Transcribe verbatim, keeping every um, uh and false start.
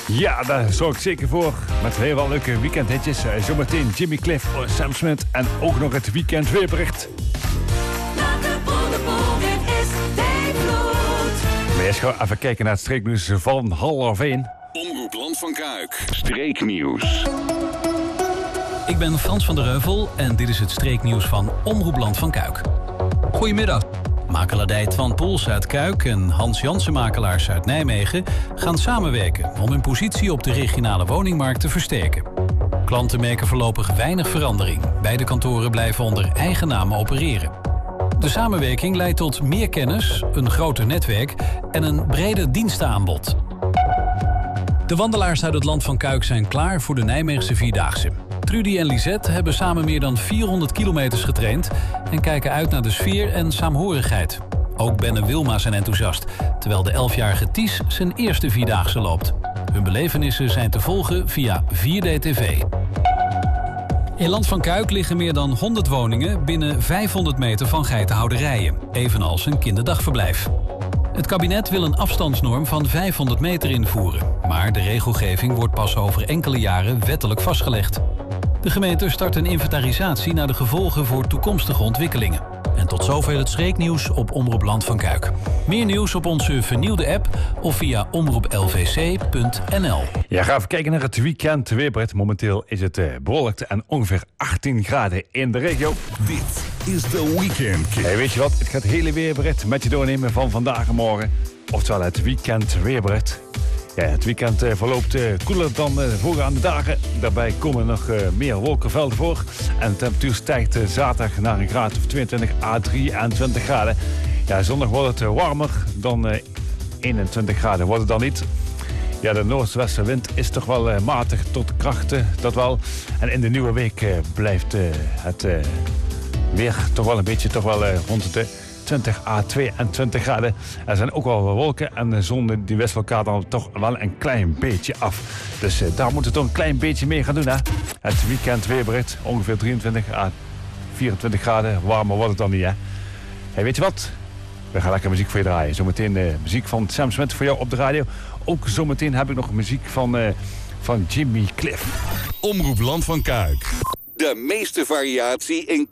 Ja, daar zorg ik zeker voor. Met heel veel leuke weekendhitjes. Uh, zometeen Jimmy Cliff, Sam Smith en ook nog het weekend weerbericht. Laat de boel weer is Steenvloed. Maar eerst gaan we even kijken naar het streeknieuws van half één. Omroep Land van Kuik. Streeknieuws. Ik ben Frans van der Heuvel en dit is het streeknieuws van Omroep Land van Kuik. Goedemiddag. Makelaardij Twan Poels uit Kuik en Hans Jansen Makelaars uit Nijmegen gaan samenwerken om hun positie op de regionale woningmarkt te versterken. Klanten merken voorlopig weinig verandering. Beide kantoren blijven onder eigen naam opereren. De samenwerking leidt tot meer kennis, een groter netwerk en een breder dienstenaanbod. De wandelaars uit het Land van Kuik zijn klaar voor de Nijmeegse Vierdaagse. Trudy en Lisette hebben samen meer dan vierhonderd kilometers getraind en kijken uit naar de sfeer en saamhorigheid. Ook Ben en Wilma zijn enthousiast, terwijl de elfjarige Ties zijn eerste Vierdaagse loopt. Hun belevenissen zijn te volgen via vier D T V. In Land van Kuik liggen meer dan honderd woningen binnen vijfhonderd meter van geitenhouderijen, evenals een kinderdagverblijf. Het kabinet wil een afstandsnorm van vijfhonderd meter invoeren, maar de regelgeving wordt pas over enkele jaren wettelijk vastgelegd. De gemeente start een inventarisatie naar de gevolgen voor toekomstige ontwikkelingen. En tot zover het streeknieuws op Omroep Land van Kuik. Meer nieuws op onze vernieuwde app of via omroep l v c punt n l. Ja, ga even kijken naar het weekend weerbericht. Momenteel is het uh, bewolkt en ongeveer achttien graden in de regio. Dit is de Weekend Kid. Hey, weet je wat? Ik ga het hele weerbericht met je doornemen van vandaag en morgen. Oftewel het weekend weerbericht. Ja, het weekend uh, verloopt uh, koeler dan uh, de voorgaande dagen. Daarbij komen nog uh, meer wolkenvelden voor. En de temperatuur stijgt uh, zaterdag naar een graad of tweeëntwintig à drieëntwintig graden. Ja, zondag wordt het uh, warmer dan uh, eenentwintig graden. Wordt het dan niet? Ja, de noordwestenwind is toch wel uh, matig tot krachtig, dat wel. En in de nieuwe week uh, blijft uh, het uh, weer toch wel een beetje toch wel, uh, rond de twintig à tweeëntwintig graden. Er zijn ook wel wolken en de zon die wisselt elkaar dan toch wel een klein beetje af. Dus uh, daar moeten we toch een klein beetje mee gaan doen, hè. Het weekend weerbericht, ongeveer drieëntwintig à vierentwintig graden. Warmer wordt het dan niet, hè. Hey, weet je wat? We gaan lekker muziek voor je draaien. Zometeen uh, muziek van Sam Smith voor jou op de radio. Ook zometeen heb ik nog muziek van, uh, van Jimmy Cliff. Omroep Land van Kuik. De meeste variatie in